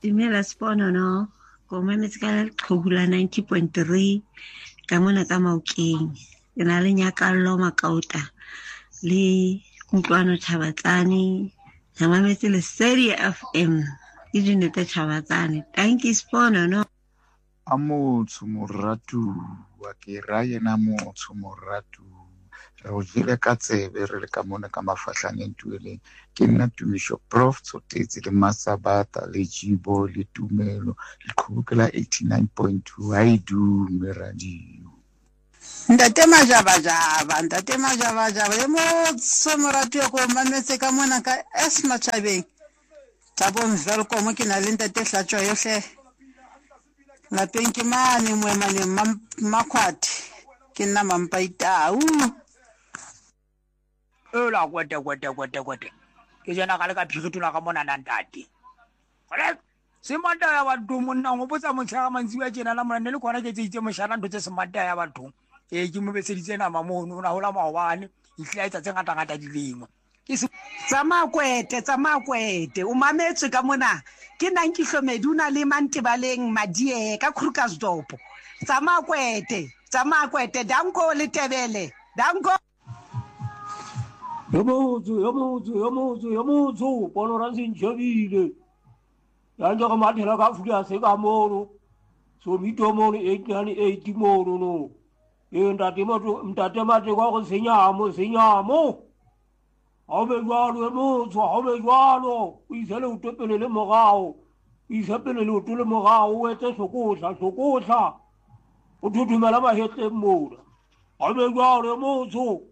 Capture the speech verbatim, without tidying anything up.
Dumela Spono no, ko mametse ka Leqhobula ninety point three ka mona ka Maokeng. Ke na le Nyakallo Makauta le Kutlwano Chabatsane. Ke mametse Lesedi F M. Ke dinete Chabatsane. Thank you Spono no. A motho moratu wa ke ra yena motho moratu re o jele ka tsebe re le ka mona ka mafahlaneng tueleng ke nna Tumisho Prof Tshotetse le Masabata le Jibo le Tumelo le Qhubukela eighty-nine point two ha e dume radio Ntate majabajaba ntate majabajaba le motho moratu ko mametse ka mona ka Esma Chabeng Tabong Velkom ke na le ntate Hlatjwa yohle la penki mane mo mane makhwathi ke nna mampaita u ela kwete kwete kwete kwete ke jena ka le ka phiketula ka mona ntate gore semata ya batho monna go botsa motšha ga mantsiwa jena la mona le kwana ke tseitse moshana ntse semata ya batho e ke mo beseditse nama mono na hola maobane ihla etsa tse ngata ngata dilemo ke se Tsamakwete tsamakwete o mametse ka mona ke nang ke hlomeduna le Mantebaleng Madie ka Krugersdorp tsamakwete tsamakwete danko le Tebele danko yo motho yo motho yo motho yo motho pono ra sintšhabile ya nja go mathela ka fuya se ka mono so mito mono eight eighty mono no e ntate motho ntate mate kwa go senyamo senyamo ha be jwalo motho ha be jwalo o isele o topele le mogao isapele le o tole mogao o etse sokotla sokotla o thuthumela mahetleng mona ha be jwalo motho